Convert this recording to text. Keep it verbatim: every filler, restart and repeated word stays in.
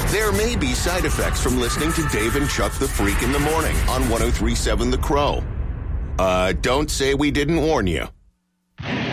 There may be side effects from listening to Dave and Chuck the Freak in the morning on one oh three point seven The Crow. Uh, don't say we didn't warn you.